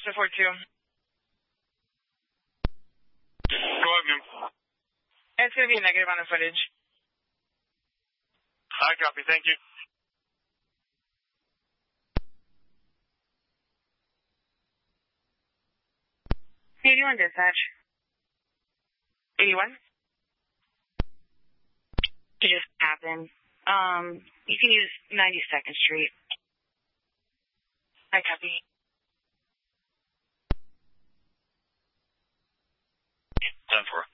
to 42. Go ahead, ma'am. It's going to be a negative on the footage. I copy. Thank you. 81 dispatch. 81? It just happened. You can use 92nd Street. I copy. 10-4.